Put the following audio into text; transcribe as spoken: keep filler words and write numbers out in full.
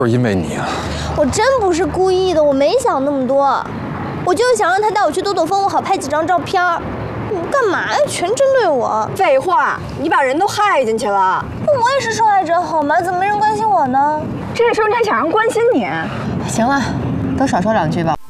不是因为你啊！ 我真不是故意的，我没想那么多，我就是想让他带我去兜兜风，我好拍几张照片。你干嘛呀？全针对我！ 废话，你把人都害进去了。 我也是受害者好吗？怎么没人关心我呢？ 这时候你还想让人关心你？ 行了，都少说两句吧。